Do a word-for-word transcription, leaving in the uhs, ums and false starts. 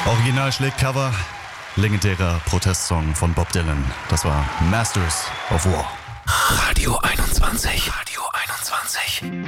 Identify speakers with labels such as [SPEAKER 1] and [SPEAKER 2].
[SPEAKER 1] Original schlägt Cover, legendärer Protestsong von Bob Dylan. Das war Masters of War.
[SPEAKER 2] Radio einundzwanzig. Radio einundzwanzig.